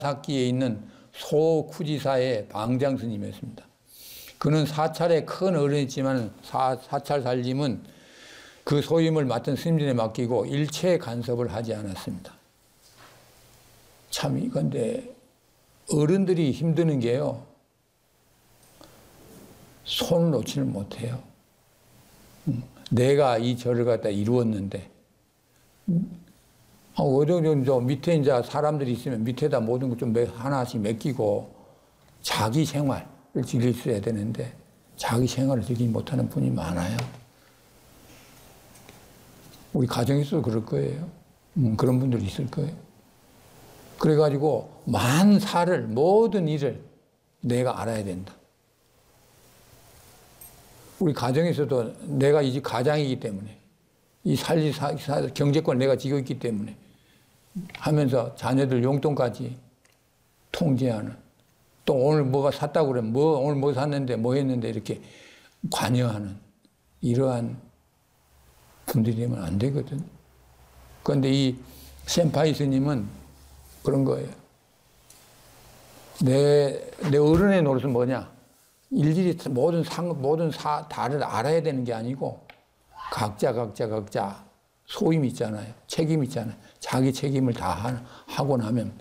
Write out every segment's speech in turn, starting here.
나가사키에 있는 소쿠지사의 방장 스님이었습니다. 그는 사찰의 큰 어른이지만 사찰 살림은 그 소임을 맡은 스님들에 맡기고 일체 간섭을 하지 않았습니다. 참 이건데 어른들이 힘드는 게요, 손을 놓지를 못해요. 내가 이 절을 갖다 이루었는데, 어느 밑에 이제 사람들이 있으면 밑에다 모든 것 좀 하나씩 맡기고 자기 생활을 즐길 수 해야 되는데 자기 생활을 즐기지 못하는 분이 많아요. 우리 가정에서도 그럴 거예요. 그런 분들이 있을 거예요. 그래가지고 만사를, 모든 일을 내가 알아야 된다. 우리 가정에서도 내가 이 집 가장이기 때문에 이 경제권을 내가 지고 있기 때문에 하면서 자녀들 용돈까지 통제하는, 또 오늘 뭐가 샀다고 그러면 오늘 뭐 샀는데 뭐 했는데 이렇게 관여하는 이러한 분들이면 안 되거든. 그런데 이 센파이 스님은 그런 거예요. 내 어른의 노릇은 뭐냐? 일일이 모든 다를 알아야 되는 게 아니고 각자 소임이 있잖아요. 책임이 있잖아요. 자기 책임을 다 하고 나면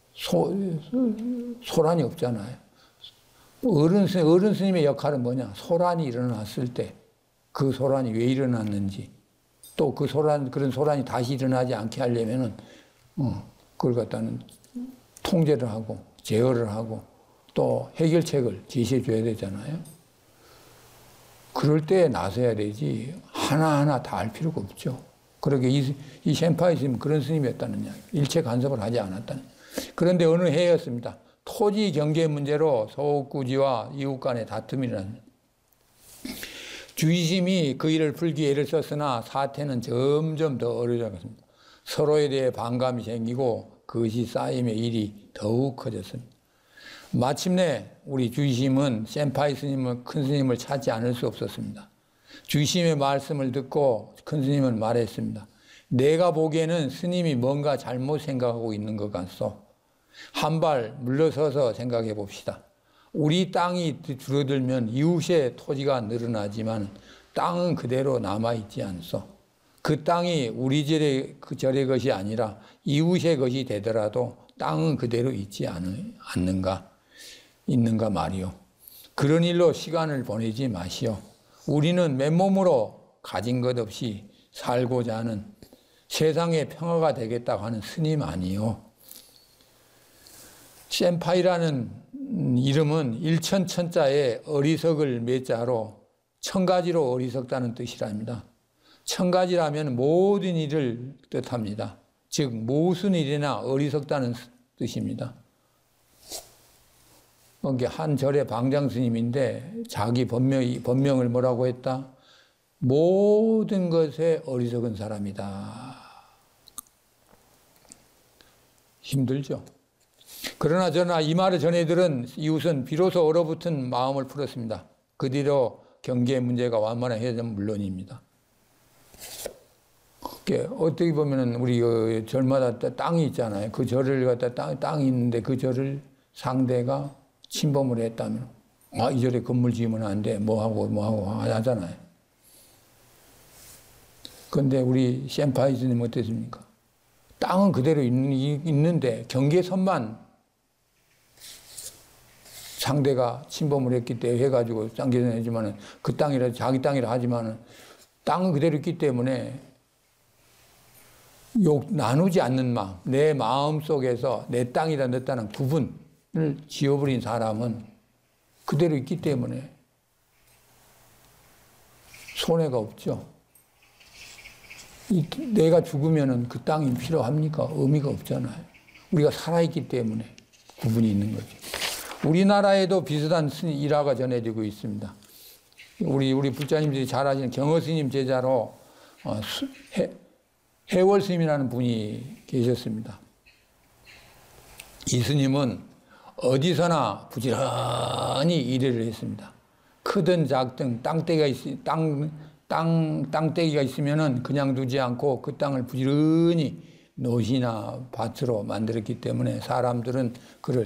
소란이 없잖아요. 어른 스님의 역할은 뭐냐? 소란이 일어났을 때 그 소란이 왜 일어났는지, 또 그런 소란이 다시 일어나지 않게 하려면은, 그걸 갖다는 통제를 하고, 제어를 하고, 또 해결책을 제시해 줘야 되잖아요. 그럴 때 나서야 되지, 하나하나 다 알 필요가 없죠. 그러게 이 센파이 스님은 그런 스님이었다는 이야기, 일체 간섭을 하지 않았다는. 그런데 어느 해였습니다. 토지 경계 문제로 소구지와 이웃 간의 다툼이 일어납니다. 주의심이 그 일을 풀기 애를 썼으나 사태는 점점 더 어려져갔습니다. 서로에 대해 반감이 생기고 그것이 쌓이며 일이 더욱 커졌습니다. 마침내 우리 주의심은 센파이 스님을, 큰 스님을 찾지 않을 수 없었습니다. 주의심의 말씀을 듣고 큰 스님은 말했습니다. 내가 보기에는 스님이 뭔가 잘못 생각하고 있는 것 같소. 한 발 물러서서 생각해 봅시다. 우리 땅이 줄어들면 이웃의 토지가 늘어나지만 땅은 그대로 남아있지 않소. 그 땅이 우리 절의 것이 아니라 이웃의 것이 되더라도 땅은 그대로 있지 않는가 말이오. 그런 일로 시간을 보내지 마시오. 우리는 맨몸으로 가진 것 없이 살고자 하는 세상의 평화가 되겠다고 하는 스님 아니요. 센파이라는 이름은 일천천자에 어리석을 매자로 천가지로 어리석다는 뜻이랍니다. 천가지라면 모든 일을 뜻합니다. 즉 무슨 일이나 어리석다는 뜻입니다. 한 절의 방장 스님인데 자기 법명을 뭐라고 했다? 모든 것에 어리석은 사람이다. 힘들죠. 그러나 저나 이 말을 전해들은 이웃은 비로소 얼어붙은 마음을 풀었습니다. 그 뒤로 경계 문제가 완만해진 물론입니다. 어떻게 보면은 우리 그 절마다 땅이 있잖아요. 그 절을 갖다 땅이 있는데 그 절을 상대가 침범을 했다면, 이 절에 건물 지으면 안 돼. 뭐 하고 하잖아요. 그런데 우리 센파이 스님 어땠습니까? 땅은 그대로 있는데 경계선만 상대가 침범을 했기 때문에 해가지고 쌍계선 해주면은 그 땅이라 자기 땅이라 하지만은 땅은 그대로 있기 때문에 나누지 않는 마음, 내 마음 속에서 내 땅이다 내 땅은 구분을 지어버린 사람은 그대로 있기 때문에 손해가 없죠. 내가 죽으면은 그 땅이 필요합니까? 의미가 없잖아요. 우리가 살아있기 때문에 구분이 있는 거죠. 우리나라에도 비슷한 일화가 전해지고 있습니다. 우리 불자님들이 잘 아시는 경허스님 제자로 해월스님이라는 분이 계셨습니다. 이 스님은 어디서나 부지런히 일을 했습니다. 크든 작든 땅대기가 있으면은 그냥 두지 않고 그 땅을 부지런히 노시나 밭으로 만들었기 때문에 사람들은 그를